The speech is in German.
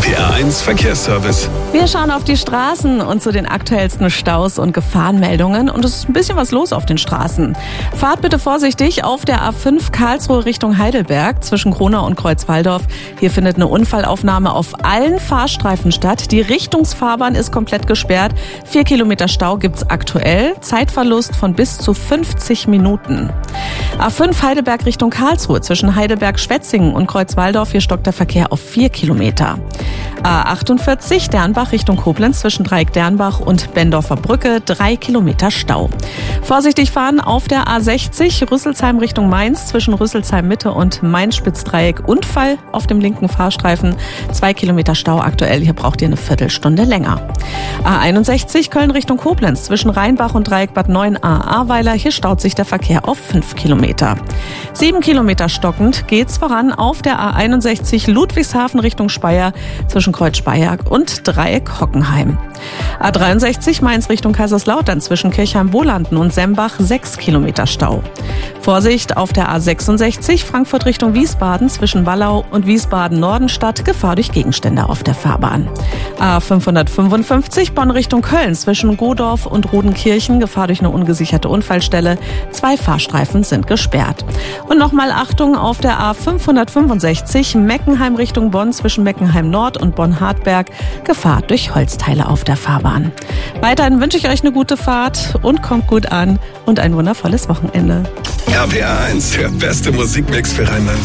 RPR1 Verkehrsservice. Wir schauen auf die Straßen und zu den aktuellsten Staus und Gefahrenmeldungen. Und es ist ein bisschen was los auf den Straßen. Fahrt bitte vorsichtig auf der A5 Karlsruhe Richtung Heidelberg zwischen Kronau und Kreuzwaldorf. Hier findet eine Unfallaufnahme auf allen Fahrstreifen statt. Die Richtungsfahrbahn ist komplett gesperrt. 4 Kilometer Stau gibt's aktuell. Zeitverlust von bis zu 50 Minuten. A5 Heidelberg Richtung Karlsruhe zwischen Heidelberg-Schwetzingen und Kreuzwaldorf. Hier stockt der Verkehr auf 4 Kilometer. A48 Dernbach Richtung Koblenz zwischen Dreieck-Dernbach und Bendorfer Brücke 3 Kilometer Stau. Vorsichtig fahren auf der A60 Rüsselsheim Richtung Mainz zwischen Rüsselsheim Mitte und Mainz-Spitzdreieck. Unfall auf dem linken Fahrstreifen. 2 Kilometer Stau aktuell. Hier braucht ihr eine Viertelstunde länger. A61 Köln Richtung Koblenz zwischen Rheinbach und Dreieck Bad 9a Ahrweiler. Hier staut sich der Verkehr auf 5 Kilometer. 7 Kilometer stockend geht's voran auf der A61 Ludwigshafen Richtung Speyer zwischen Kreuz Speyer und Dreieck Hockenheim. A63 Mainz Richtung Kaiserslautern zwischen Kirchheim-Bolanden und Sembach 6 Kilometer Stau. Vorsicht auf der A66 Frankfurt Richtung Wiesbaden zwischen Wallau und Wiesbaden-Nordenstadt. Gefahr durch Gegenstände auf der Fahrbahn. A555 Bonn Richtung Köln zwischen Godorf und Rodenkirchen. Gefahr durch eine ungesicherte Unfallstelle. 2 Fahrstreifen sind gesperrt. Und nochmal Achtung auf der A565 Meckenheim Richtung Bonn zwischen Meckenheim Nord und Bonn-Hartberg. Gefahr durch Holzteile auf der Fahrbahn. Weiterhin wünsche ich euch eine gute Fahrt und kommt gut an und ein wundervolles Wochenende. RPR1, der beste Musikmix für Rheinland-Pfalz.